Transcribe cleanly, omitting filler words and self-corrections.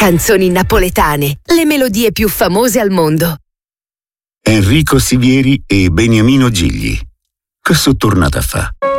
Canzoni napoletane, le melodie più famose al mondo. Enrico Sivieri e Beniamino Gigli. Che sono tornata a fa'?